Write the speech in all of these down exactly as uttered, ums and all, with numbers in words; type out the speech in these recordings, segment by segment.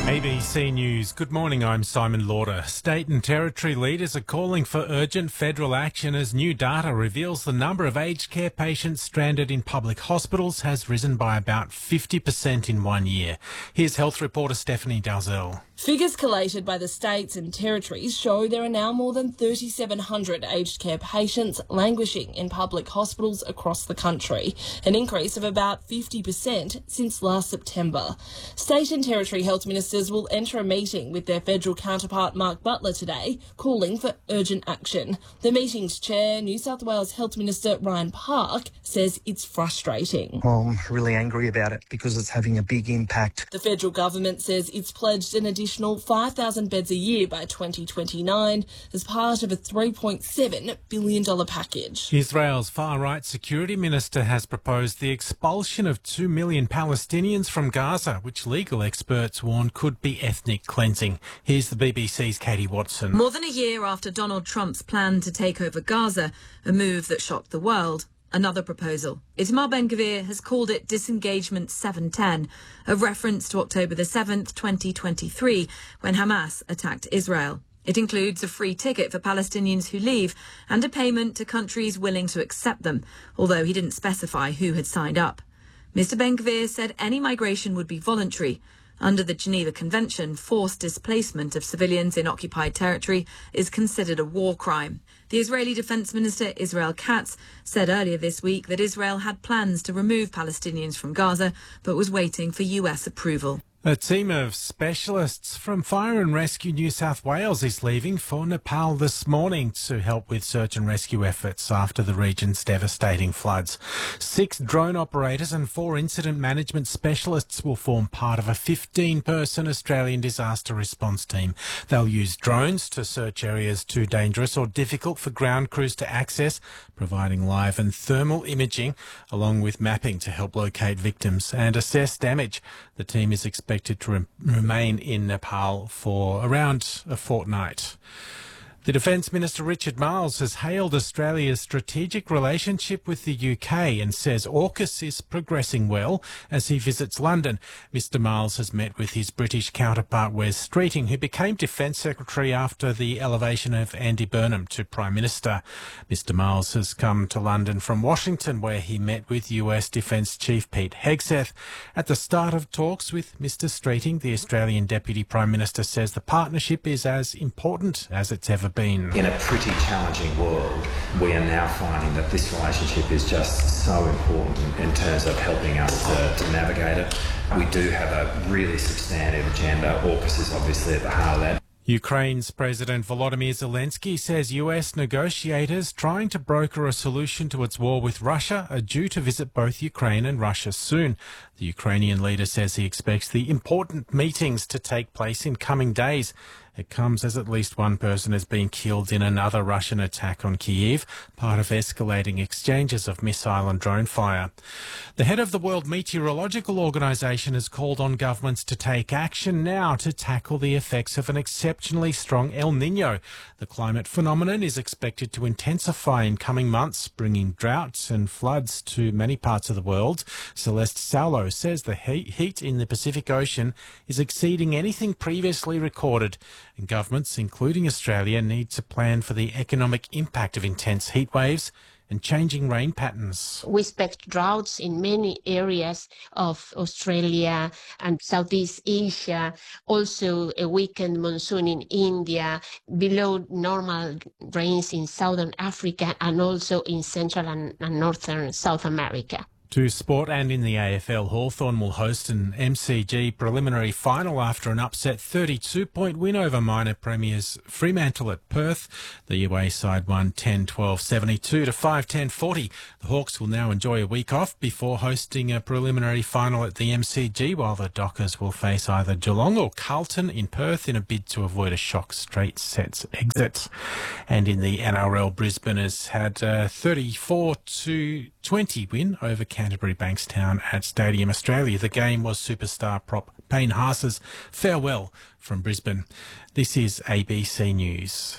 A B C News. Good morning, I'm Simon Lauder. State and territory leaders are calling for urgent federal action as new data reveals the number of aged care patients stranded in public hospitals has risen by about fifty percent in one year. Here's health reporter Stephanie Dalzell. Figures collated by the states and territories show there are now more than three thousand seven hundred aged care patients languishing in public hospitals across the country, an increase of about fifty percent since last September. State and territory health ministers will enter a meeting with their federal counterpart Mark Butler today, calling for urgent action. The meeting's chair, New South Wales Health Minister Ryan Park, says it's frustrating. Well, I'm really angry about it because it's having a big impact. The federal government says it's pledged an additional five thousand beds a year by twenty twenty-nine as part of a three point seven billion dollars package. Israel's far-right security minister has proposed the expulsion of two million Palestinians from Gaza, which legal experts warn could be ethnic cleansing. Here's the B B C's Katie Watson. More than a year after Donald Trump's plan to take over Gaza, a move that shocked the world, another proposal. Itamar Ben-Gvir has called it Disengagement seven ten, a reference to October the seventh, twenty twenty-three, when Hamas attacked Israel. It includes a free ticket for Palestinians who leave and a payment to countries willing to accept them, although he didn't specify who had signed up. Mister Ben-Gvir said any migration would be voluntary. Under the Geneva Convention, forced displacement of civilians in occupied territory is considered a war crime. The Israeli Defense Minister Israel Katz said earlier this week that Israel had plans to remove Palestinians from Gaza, but was waiting for U S approval. A team of specialists from Fire and Rescue New South Wales is leaving for Nepal this morning to help with search and rescue efforts after the region's devastating floods. Six drone operators and four incident management specialists will form part of a fifteen-person Australian disaster response team. They'll use drones to search areas too dangerous or difficult for ground crews to access, providing live and thermal imaging, along with mapping to help locate victims and assess damage. The team is expected to re- remain in Nepal for around a fortnight. The Defence Minister Richard Marles has hailed Australia's strategic relationship with the U K and says AUKUS is progressing well as he visits London. Mister Marles has met with his British counterpart Wes Streeting, who became Defence Secretary after the elevation of Andy Burnham to Prime Minister. Mister Marles has come to London from Washington, where he met with U S Defence Chief Pete Hegseth. At the start of talks with Mister Streeting, the Australian Deputy Prime Minister says the partnership is as important as it's ever been. In a pretty challenging world, we are now finding that this relationship is just so important in terms of helping us to, to navigate it. We do have a really substantive agenda. AUKUS is obviously at the heart of that. Ukraine's President Volodymyr Zelensky says U S negotiators trying to broker a solution to its war with Russia are due to visit both Ukraine and Russia soon. The Ukrainian leader says he expects the important meetings to take place in coming days. It comes as at least one person has been killed in another Russian attack on Kyiv, part of escalating exchanges of missile and drone fire. The head of the World Meteorological Organization has called on governments to take action now to tackle the effects of an exceptionally strong El Niño. The climate phenomenon is expected to intensify in coming months, bringing droughts and floods to many parts of the world. Celeste Saulo says the heat in the Pacific Ocean is exceeding anything previously recorded, and governments, including Australia, need to plan for the economic impact of intense heat waves and changing rain patterns. We expect droughts in many areas of Australia and Southeast Asia, also a weakened monsoon in India, below normal rains in Southern Africa and also in Central and, and Northern South America. To sport, and in the A F L, Hawthorn will host an M C G preliminary final after an upset thirty-two point win over minor premiers Fremantle at Perth. The away side won ten twelve seventy-two to five ten forty. The Hawks will now enjoy a week off before hosting a preliminary final at the M C G, while the Dockers will face either Geelong or Carlton in Perth in a bid to avoid a shock straight sets exit. And in the N R L, Brisbane has had a thirty-four to twenty win over Canterbury Bankstown at Stadium Australia. The game was superstar prop Payne Haas's farewell from Brisbane. This is A B C News.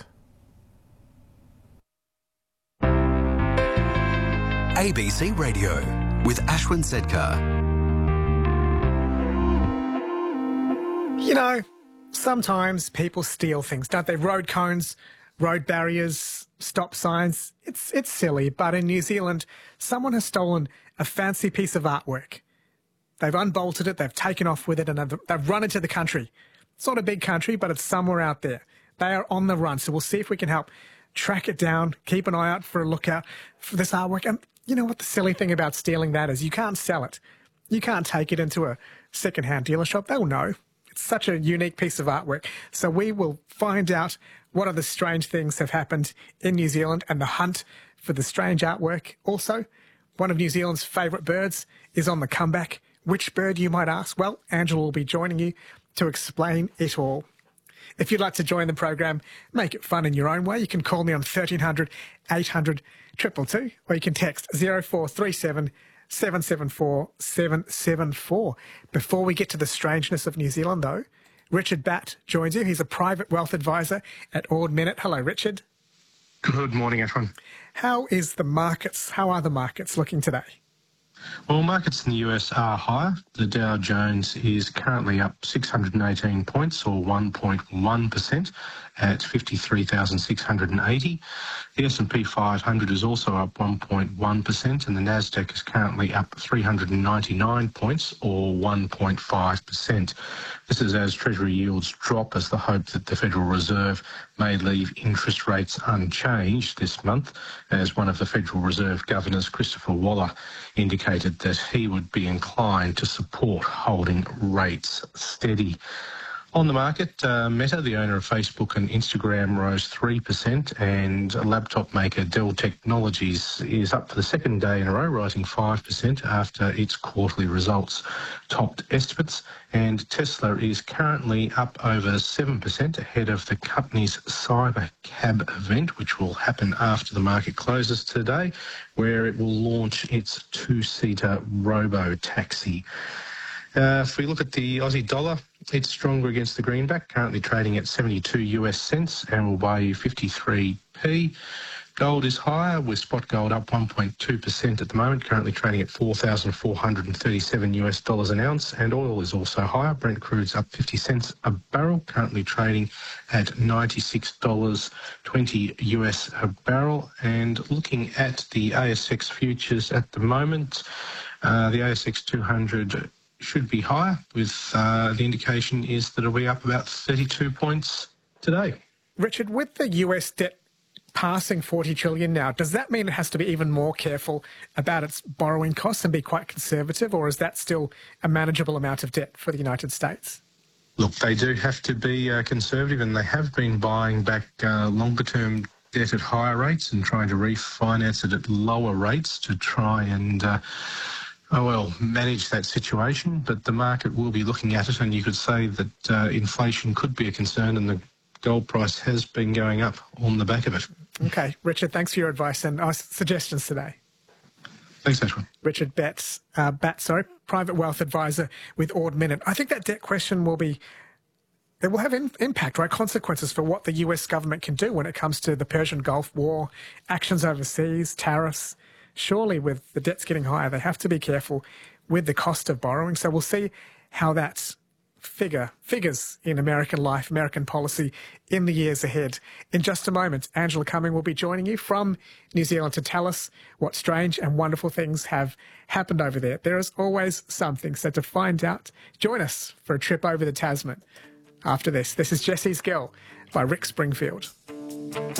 A B C Radio with Ashwin Sedkar. You know, sometimes people steal things, don't they? Road cones, road barriers, stop signs. It's it's silly, but in New Zealand, someone has stolen a fancy piece of artwork. They've unbolted it, they've taken off with it, and they've, they've run into the country. It's not a big country, but it's somewhere out there. They are on the run, so we'll see if we can help track it down, keep an eye out for a lookout for this artwork. And you know what the silly thing about stealing that is? You can't sell it. You can't take it into a second-hand dealer shop. They'll know. It's such a unique piece of artwork. So we will find out what other strange things have happened in New Zealand and the hunt for the strange artwork. Also, one of New Zealand's favourite birds is on the comeback. Which bird, you might ask? Well, Angela will be joining you to explain it all. If you'd like to join the program, make it fun in your own way, you can call me on thirteen hundred, eight hundred, two two two, or you can text zero four three seven, seven seven four, seven seven four. Before we get to the strangeness of New Zealand, though, Richard Batt joins you. He's a private wealth advisor at Ord Minnett. Hello, Richard. Good morning, everyone. How is the markets, how are the markets looking today? Well, markets in the U S are higher. The Dow Jones is currently up six hundred eighteen points, or one point one percent, at fifty-three thousand six hundred eighty. The S and P five hundred is also up one point one percent, and the Nasdaq is currently up three hundred ninety-nine points, or one point five percent. This is as Treasury yields drop, as the hope that the Federal Reserve may leave interest rates unchanged this month, as one of the Federal Reserve governors, Christopher Waller, indicated that he would be inclined to support holding rates steady. On the market, uh, Meta, the owner of Facebook and Instagram, rose three percent, and laptop maker Dell Technologies is up for the second day in a row, rising five percent after its quarterly results topped estimates. And Tesla is currently up over seven percent ahead of the company's Cyber Cab event, which will happen after the market closes today, where it will launch its two-seater robo-taxi. Uh, if we look at the Aussie dollar, it's stronger against the greenback, currently trading at seventy-two US cents, and will buy you fifty-three p. Gold is higher, with spot gold up one point two percent at the moment, currently trading at four thousand four hundred thirty-seven US dollars an ounce, and oil is also higher. Brent crude's up fifty cents a barrel, currently trading at ninety-six dollars twenty US a barrel. And looking at the A S X futures at the moment, uh, the A S X two hundred should be higher, with uh, the indication is that it'll be up about thirty-two points today. Richard, with the U S debt passing forty trillion dollars now, does that mean it has to be even more careful about its borrowing costs and be quite conservative, or is that still a manageable amount of debt for the United States? Look, they do have to be uh, conservative, and they have been buying back uh, longer-term debt at higher rates and trying to refinance it at lower rates to try and uh, Oh, well, manage that situation, but the market will be looking at it, and you could say that uh, inflation could be a concern, and the gold price has been going up on the back of it. Okay, Richard, thanks for your advice and uh, suggestions today. Thanks, Ashwin. Richard Batts, uh, Batts, sorry, private wealth advisor with Ord Minnett. I think that debt question will be, it will have in, impact, right, consequences for what the U S government can do when it comes to the Persian Gulf War, actions overseas, tariffs. Surely with the debts getting higher, they have to be careful with the cost of borrowing. So we'll see how that figure figures in American life, American policy in the years ahead. In just a moment, Angela Cumming will be joining you from New Zealand to tell us what strange and wonderful things have happened over there. There is always something. So to find out, join us for a trip over the Tasman after this. This is Jessie's Girl by Rick Springfield.